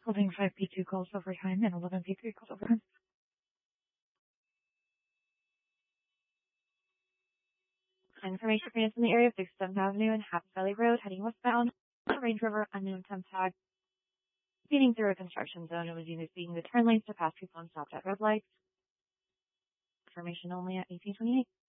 Holding 5P2 calls over time and 11P3 calls over time. Information for units in the area of 67th Avenue and Happy Valley Road, heading westbound. Range River, unknown temp tag. Speeding through a construction zone and was using the turn lanes to pass people and stopped at red lights. Information only at 1828.